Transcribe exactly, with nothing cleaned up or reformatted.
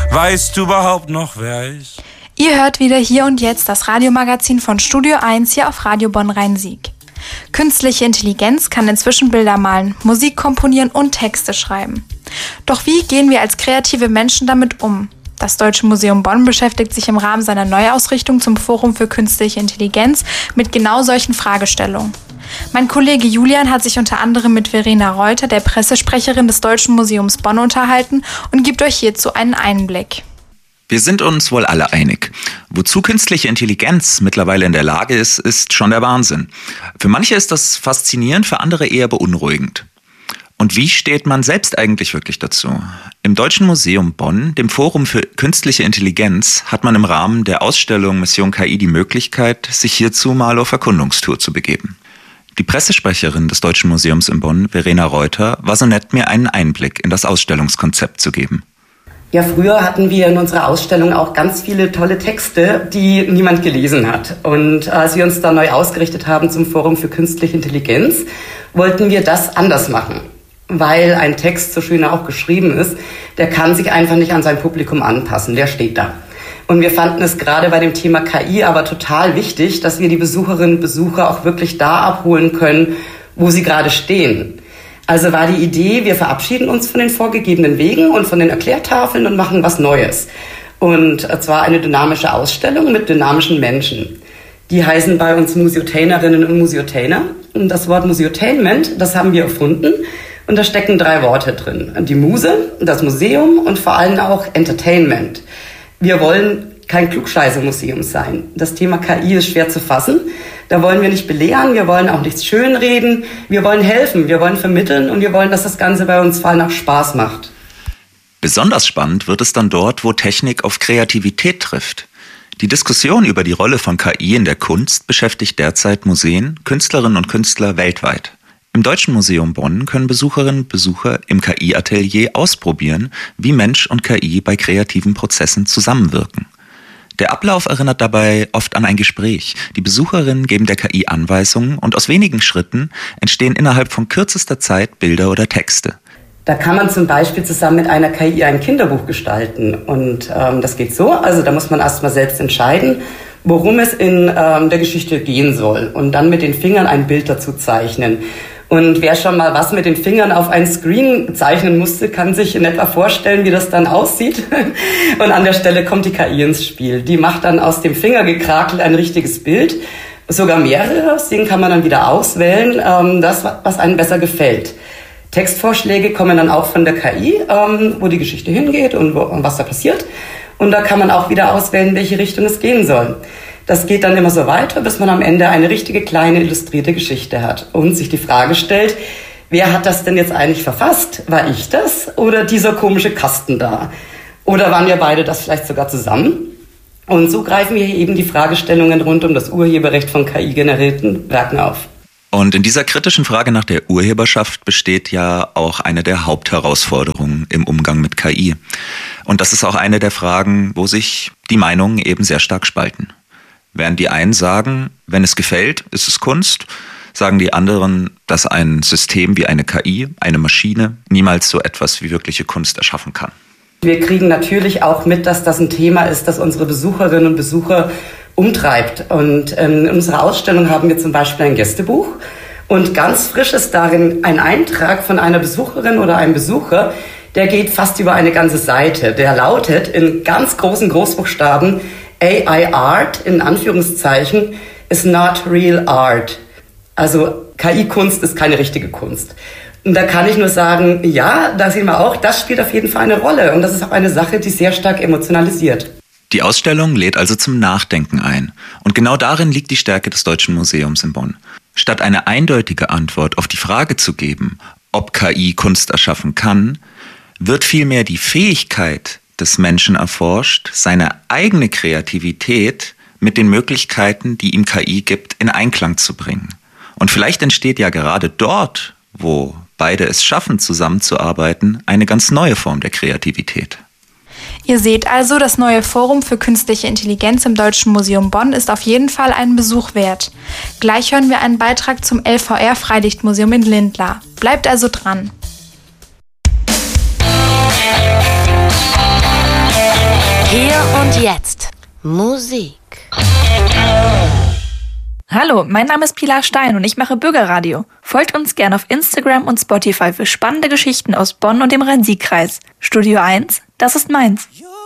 Weißt du überhaupt noch, wer ich? Ihr hört wieder Hier und Jetzt das Radiomagazin von Studio eins hier auf Radio Bonn-Rhein-Sieg. Künstliche Intelligenz kann inzwischen Bilder malen, Musik komponieren und Texte schreiben. Doch wie gehen wir als kreative Menschen damit um? Das Deutsche Museum Bonn beschäftigt sich im Rahmen seiner Neuausrichtung zum Forum für Künstliche Intelligenz mit genau solchen Fragestellungen. Mein Kollege Julian hat sich unter anderem mit Verena Reuter, der Pressesprecherin des Deutschen Museums Bonn, unterhalten und gibt euch hierzu einen Einblick. Wir sind uns wohl alle einig. Wozu künstliche Intelligenz mittlerweile in der Lage ist, ist schon der Wahnsinn. Für manche ist das faszinierend, für andere eher beunruhigend. Und wie steht man selbst eigentlich wirklich dazu? Im Deutschen Museum Bonn, dem Forum für Künstliche Intelligenz, hat man im Rahmen der Ausstellung Mission K I die Möglichkeit, sich hierzu mal auf Erkundungstour zu begeben. Die Pressesprecherin des Deutschen Museums in Bonn, Verena Reuter, war so nett, mir einen Einblick in das Ausstellungskonzept zu geben. Ja, früher hatten wir in unserer Ausstellung auch ganz viele tolle Texte, die niemand gelesen hat. Und als wir uns da neu ausgerichtet haben zum Forum für Künstliche Intelligenz, wollten wir das anders machen. Weil ein Text, so schön er auch geschrieben ist, der kann sich einfach nicht an sein Publikum anpassen, der steht da. Und wir fanden es gerade bei dem Thema K I aber total wichtig, dass wir die Besucherinnen und Besucher auch wirklich da abholen können, wo sie gerade stehen. Also war die Idee, wir verabschieden uns von den vorgegebenen Wegen und von den Erklärtafeln und machen was Neues. Und zwar eine dynamische Ausstellung mit dynamischen Menschen. Die heißen bei uns Museotainerinnen und Museotainer. Und das Wort Museotainment, das haben wir erfunden. Und da stecken drei Worte drin. Die Muse, das Museum und vor allem auch Entertainment. Wir wollen kein Klugscheißer-Museum sein. Das Thema K I ist schwer zu fassen. Da wollen wir nicht belehren, wir wollen auch nichts schönreden. Wir wollen helfen, wir wollen vermitteln und wir wollen, dass das Ganze bei uns vor allem auch Spaß macht. Besonders spannend wird es dann dort, wo Technik auf Kreativität trifft. Die Diskussion über die Rolle von K I in der Kunst beschäftigt derzeit Museen, Künstlerinnen und Künstler weltweit. Im Deutschen Museum Bonn können Besucherinnen und Besucher im K I-Atelier ausprobieren, wie Mensch und K I bei kreativen Prozessen zusammenwirken. Der Ablauf erinnert dabei oft an ein Gespräch. Die Besucherinnen geben der K I Anweisungen und aus wenigen Schritten entstehen innerhalb von kürzester Zeit Bilder oder Texte. Da kann man zum Beispiel zusammen mit einer K I ein Kinderbuch gestalten. Und ähm, das geht so, also da muss man erstmal selbst entscheiden, worum es in ähm, der Geschichte gehen soll. Und dann mit den Fingern ein Bild dazu zeichnen. Und wer schon mal was mit den Fingern auf ein Screen zeichnen musste, kann sich in etwa vorstellen, wie das dann aussieht. Und an der Stelle kommt die K I ins Spiel. Die macht dann aus dem Fingergekrakel ein richtiges Bild, sogar mehrere. Aus denen kann man dann wieder auswählen, ähm, das, was einem besser gefällt. Textvorschläge kommen dann auch von der K I, ähm, wo die Geschichte hingeht und, wo, und was da passiert. Und da kann man auch wieder auswählen, in welche Richtung es gehen soll. Das geht dann immer so weiter, bis man am Ende eine richtige kleine illustrierte Geschichte hat und sich die Frage stellt, wer hat das denn jetzt eigentlich verfasst? War ich das oder dieser komische Kasten da? Oder waren wir beide das vielleicht sogar zusammen? Und so greifen wir hier eben die Fragestellungen rund um das Urheberrecht von K I-generierten Werken auf. Und in dieser kritischen Frage nach der Urheberschaft besteht ja auch eine der Hauptherausforderungen im Umgang mit K I. Und das ist auch eine der Fragen, wo sich die Meinungen eben sehr stark spalten. Während die einen sagen, wenn es gefällt, ist es Kunst, sagen die anderen, dass ein System wie eine K I, eine Maschine, niemals so etwas wie wirkliche Kunst erschaffen kann. Wir kriegen natürlich auch mit, dass das ein Thema ist, das unsere Besucherinnen und Besucher umtreibt. Und in unserer Ausstellung haben wir zum Beispiel ein Gästebuch. Und ganz frisch ist darin ein Eintrag von einer Besucherin oder einem Besucher, der geht fast über eine ganze Seite. Der lautet in ganz großen Großbuchstaben, A I Art, in Anführungszeichen, is not real art. Also K I-Kunst ist keine richtige Kunst. Und da kann ich nur sagen, ja, da sehen wir auch, das spielt auf jeden Fall eine Rolle. Und das ist auch eine Sache, die sehr stark emotionalisiert. Die Ausstellung lädt also zum Nachdenken ein. Und genau darin liegt die Stärke des Deutschen Museums in Bonn. Statt eine eindeutige Antwort auf die Frage zu geben, ob K I Kunst erschaffen kann, wird vielmehr die Fähigkeit des Menschen erforscht, seine eigene Kreativität mit den Möglichkeiten, die ihm K I gibt, in Einklang zu bringen. Und vielleicht entsteht ja gerade dort, wo beide es schaffen, zusammenzuarbeiten, eine ganz neue Form der Kreativität. Ihr seht also, das neue Forum für Künstliche Intelligenz im Deutschen Museum Bonn ist auf jeden Fall einen Besuch wert. Gleich hören wir einen Beitrag zum L V R-Freilichtmuseum in Lindlar. Bleibt also dran. Hier und jetzt Musik. Hallo, mein Name ist Pilar Stein und ich mache Bürgerradio. Folgt uns gerne auf Instagram und Spotify für spannende Geschichten aus Bonn und dem Rhein-Sieg-Kreis. Studio eins, das ist meins.